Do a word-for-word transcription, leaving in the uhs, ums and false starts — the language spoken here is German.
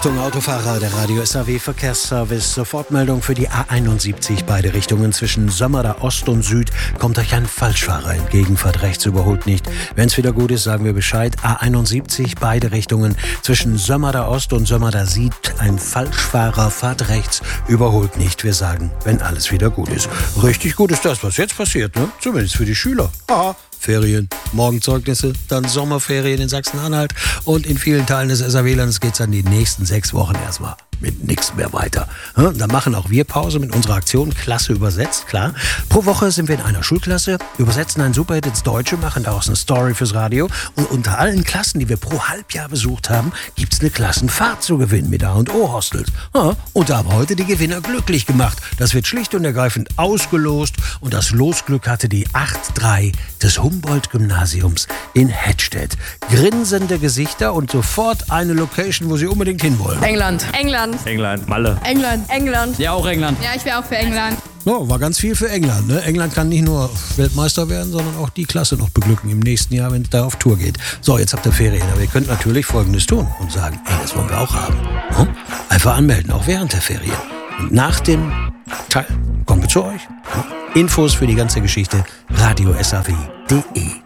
Achtung Autofahrer, der Radio S A W Verkehrsservice. Sofortmeldung für die A einundsiebzig. Beide Richtungen zwischen Sömmerda Ost und Süd kommt euch ein Falschfahrer entgegen. Fahrt rechts, überholt nicht. Wenn's wieder gut ist, sagen wir Bescheid. A einundsiebzig, beide Richtungen zwischen Sömmerda Ost und Sömmerda Süd. Ein Falschfahrer, fahrt rechts, überholt nicht. Wir sagen, wenn alles wieder gut ist. Richtig gut ist das, was jetzt passiert, ne? Zumindest für die Schüler. Aha. Ferien, Morgenzeugnisse, dann Sommerferien in Sachsen-Anhalt und in vielen Teilen des S A W-Landes geht's dann die nächsten sechs Wochen erstmal mit nichts mehr weiter. Da machen auch wir Pause mit unserer Aktion Klasse übersetzt, klar. Pro Woche sind wir in einer Schulklasse, übersetzen ein Superhit ins Deutsche, machen daraus eine Story fürs Radio und unter allen Klassen, die wir pro Halbjahr besucht haben, gibt's eine Klassenfahrt zu gewinnen mit A und O Hostels. Ja, und da haben heute die Gewinner glücklich gemacht. Das wird schlicht und ergreifend ausgelost und das Losglück hatte die acht drei des Humboldt-Gymnasiums in Hettstedt. Grinsende Gesichter und sofort eine Location, wo sie unbedingt hinwollen. England. England. England. Malle. England. England. Ja, auch England. Ja, ich wäre auch für England. Ja, war ganz viel für England. Ne? England kann nicht nur Weltmeister werden, sondern auch die Klasse noch beglücken im nächsten Jahr, wenn es da auf Tour geht. So, jetzt habt ihr Ferien. Aber ihr könnt natürlich Folgendes tun und sagen, ey, das wollen wir auch haben. Hm? Einfach anmelden, auch während der Ferien. Und nach dem Teil kommen wir zu euch. Hm? Infos für die ganze Geschichte radio S A W punkt de